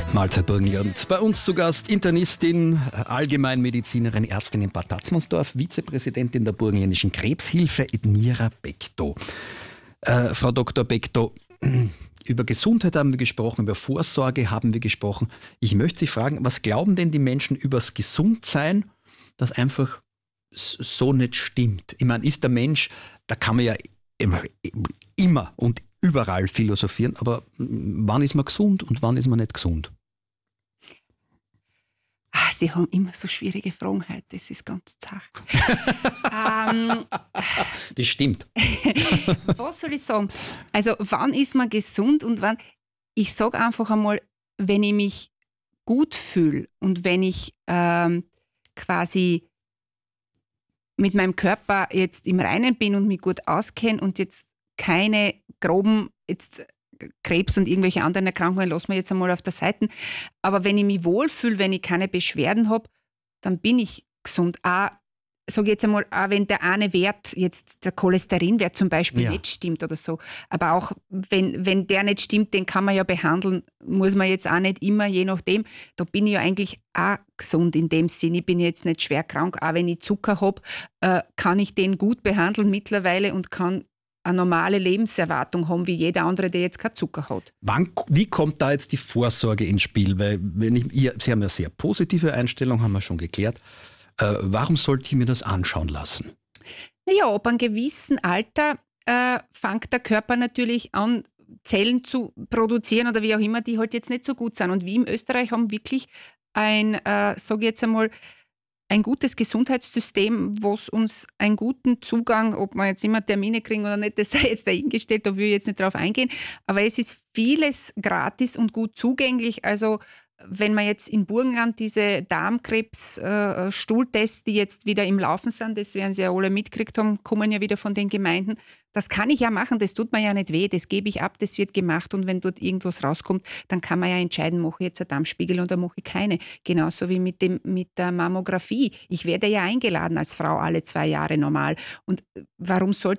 Mahlzeit Burgenland. Bei uns zu Gast Internistin, Allgemeinmedizinerin, Ärztin in Bad Tatzmannsdorf, Vizepräsidentin der Burgenländischen Krebshilfe, Edmira Bekto. Frau Dr. Bekto, über Gesundheit haben wir gesprochen, über Vorsorge haben wir gesprochen. Ich möchte Sie fragen, was glauben denn die Menschen übers Gesundsein, das einfach so nicht stimmt? Ich meine, ist der Mensch, da kann man ja immer und überall philosophieren, aber wann ist man gesund und wann ist man nicht gesund? Sie haben immer so schwierige Fragen heute, das ist ganz zart. Das stimmt. Was soll ich sagen? Also wann ist man gesund und wann? Ich sage einfach einmal, wenn ich mich gut fühle und wenn ich quasi mit meinem Körper jetzt im Reinen bin und mich gut auskenne und jetzt keine groben Krebs und irgendwelche anderen Erkrankungen lassen wir jetzt einmal auf der Seite. Aber wenn ich mich wohlfühle, wenn ich keine Beschwerden habe, dann bin ich gesund. Auch, sage ich jetzt einmal, auch wenn der eine Wert, jetzt der Cholesterinwert zum Beispiel, nicht stimmt oder so. Aber auch wenn der nicht stimmt, den kann man ja behandeln, muss man jetzt auch nicht immer, je nachdem. Da bin ich ja eigentlich auch gesund in dem Sinn. Ich bin jetzt nicht schwer krank. Auch wenn ich Zucker habe, kann ich den gut behandeln mittlerweile und kann eine normale Lebenserwartung haben, wie jeder andere, der jetzt keinen Zucker hat. Wie kommt da jetzt die Vorsorge ins Spiel? Weil Sie haben ja sehr positive Einstellung, haben wir schon geklärt. Warum sollte ich mir das anschauen lassen? Naja, ab einem gewissen Alter fängt der Körper natürlich an, Zellen zu produzieren oder wie auch immer, die halt jetzt nicht so gut sind. Und wir in Österreich haben wirklich sage ich jetzt einmal, ein gutes Gesundheitssystem, was uns einen guten Zugang, ob wir jetzt immer Termine kriegen oder nicht, das sei jetzt dahingestellt, da will ich jetzt nicht drauf eingehen. Aber es ist vieles gratis und gut zugänglich. Also wenn man jetzt in Burgenland diese Darmkrebs-Stuhltests, die jetzt wieder im Laufen sind, das werden Sie ja alle mitgekriegt haben, kommen ja wieder von den Gemeinden. Das kann ich ja machen, das tut mir ja nicht weh, das gebe ich ab, das wird gemacht und wenn dort irgendwas rauskommt, dann kann man ja entscheiden, mache ich jetzt einen Darmspiegel oder mache ich keine. Genauso wie mit der Mammographie. Ich werde ja eingeladen als Frau alle 2 Jahre normal. Und warum sollte